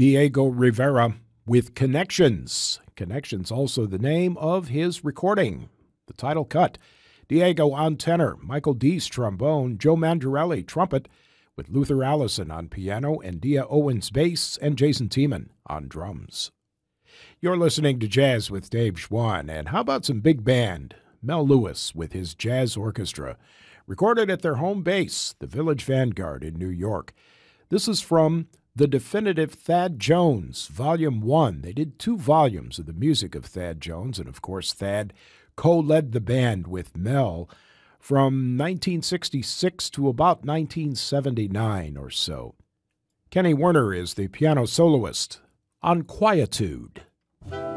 Diego Rivera with Connections. Connections also the name of his recording. The title cut. Diego on tenor, Michael Deese trombone, Joe Mandarelli trumpet, with Luther Allison on piano and Dia Owens bass and Jason Tiemann on drums. You're listening to Jazz with Dave Schwann, and how about some big band? Mel Lewis with his jazz orchestra, recorded at their home base, the Village Vanguard in New York. This is from The Definitive Thad Jones, Volume 1. They did 2 volumes of the music of Thad Jones, and of course Thad co-led the band with Mel from 1966 to about 1979 or so. Kenny Werner is the piano soloist on Quietude.